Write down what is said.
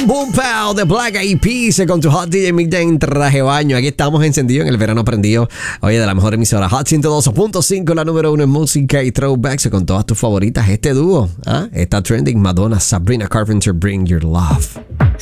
Boom Pow de Black Eyed Peas con tu Hot DJ Midday en traje baño. Aquí estamos encendidos en el verano prendido. Oye, de la mejor emisora Hot 102.5, la número 1 en música y throwbacks con todas tus favoritas. Este dúo, está trending. Madonna, Sabrina Carpenter, Bring Your Love.